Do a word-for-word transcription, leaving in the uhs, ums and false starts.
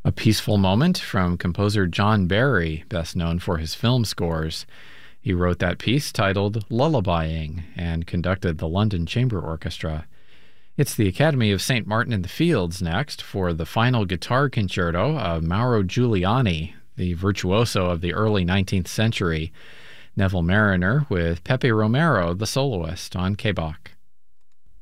A peaceful moment from composer John Barry, best known for his film scores. He wrote that piece titled Lullabying and conducted the London Chamber Orchestra. It's the Academy of Saint Martin in the Fields next for the final guitar concerto of Mauro Giuliani, the virtuoso of the early nineteenth century. Neville Marriner with Pepe Romero, the soloist, on K B O C.